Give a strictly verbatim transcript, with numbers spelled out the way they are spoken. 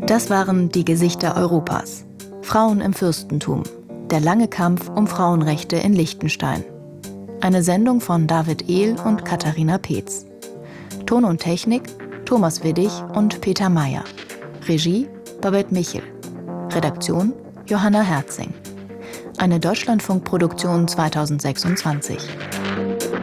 Das waren die Gesichter Europas. Frauen im Fürstentum. Der lange Kampf um Frauenrechte in Liechtenstein. Eine Sendung von David Ehl und Katharina Peetz. Ton und Technik Thomas Widdig und Peter Meyer. Regie Babette Michel. Redaktion Johanna Herzing. Eine Deutschlandfunkproduktion zweitausendsechsundzwanzig.